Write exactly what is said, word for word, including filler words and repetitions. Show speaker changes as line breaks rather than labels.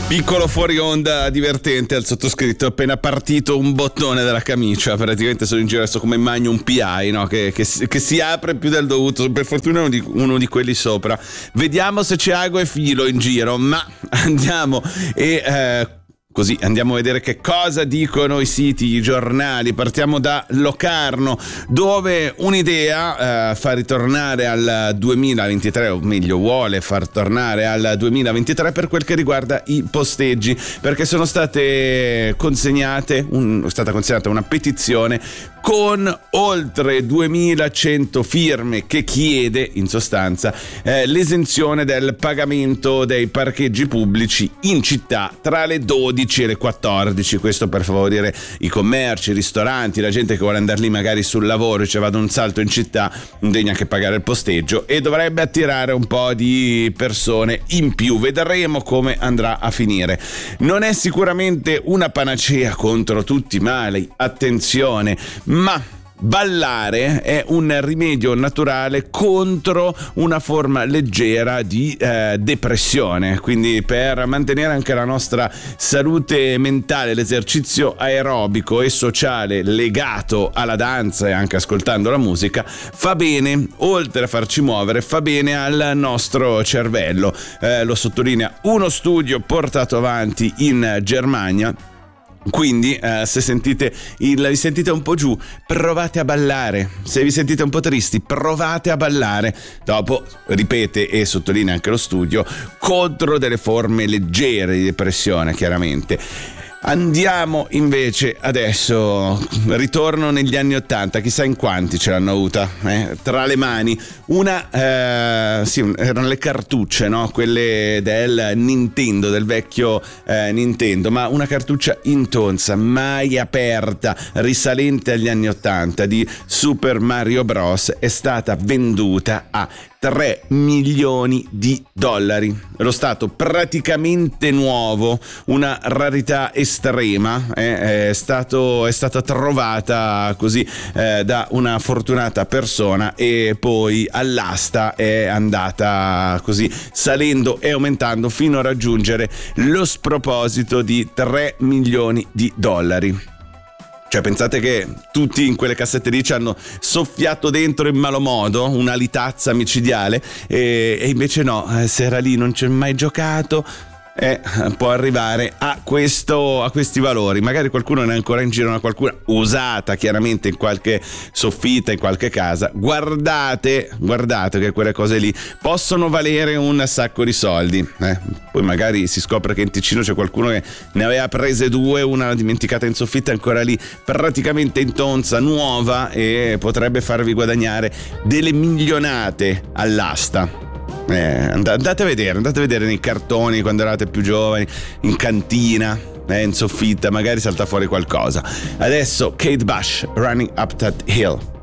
Piccolo fuori onda divertente al sottoscritto, appena partito un bottone della camicia, praticamente sono in giro adesso come Magnum P I, no? che, che, che si apre più del dovuto, per fortuna uno di, uno di quelli sopra. Vediamo se c'è ago e filo in giro, ma andiamo e... Eh, Così andiamo a vedere che cosa dicono i siti, i giornali. Partiamo da Locarno, dove un'idea eh, fa ritornare al duemilaventitré, o meglio vuole far tornare al duemilaventitré per quel che riguarda i posteggi, perché sono state consegnate un, è stata consegnata una petizione con oltre duemilacento firme che chiede in sostanza eh, l'esenzione del pagamento dei parcheggi pubblici in città tra le dodici e le quattordici, questo per favorire i commerci, i ristoranti, la gente che vuole andare lì magari sul lavoro e cioè vado un salto in città, non devi neanche pagare il posteggio, e dovrebbe attirare un po' di persone in più. Vedremo come andrà a finire. Non è sicuramente una panacea contro tutti i mali, attenzione, ma ballare è un rimedio naturale contro una forma leggera di eh, depressione, quindi per mantenere anche la nostra salute mentale l'esercizio aerobico e sociale legato alla danza e anche ascoltando la musica fa bene, oltre a farci muovere fa bene al nostro cervello. Eh, lo sottolinea uno studio portato avanti in Germania. Quindi eh, se sentite il, vi sentite un po' giù, provate a ballare. Se vi sentite un po' tristi, provate a ballare. Dopo ripete e sottolinea anche lo studio contro delle forme leggere di depressione, chiaramente. Andiamo invece adesso, ritorno negli anni ottanta, chissà in quanti ce l'hanno avuta eh? tra le mani. Una, eh, sì, erano le cartucce, no? Quelle del Nintendo, del vecchio eh, Nintendo, ma una cartuccia intonsa, mai aperta, risalente agli anni ottanta di Super Mario Bros. È stata venduta a tre milioni di dollari. Lo stato praticamente nuovo, una rarità estrema, eh, è, stato, è stata trovata così eh, da una fortunata persona e poi all'asta è andata così salendo e aumentando fino a raggiungere lo sproposito di tre milioni di dollari. Cioè pensate che tutti in quelle cassette lì ci hanno soffiato dentro in malo modo una litazza micidiale e, e invece no, se era lì non ci è mai giocato, eh, può arrivare a questo a questi valori. Magari qualcuno ne è ancora in giro, una qualcuna usata chiaramente in qualche soffitta, in qualche casa. Guardate, guardate che quelle cose lì possono valere un sacco di soldi, eh. Poi magari si scopre che in Ticino c'è qualcuno che ne aveva prese due, una dimenticata in soffitta, ancora lì praticamente intonsa, nuova, e potrebbe farvi guadagnare delle milionate all'asta. Eh, andate a vedere, andate a vedere nei cartoni quando eravate più giovani, in cantina, eh, in soffitta, magari salta fuori qualcosa. Adesso Kate Bush, Running Up That Hill.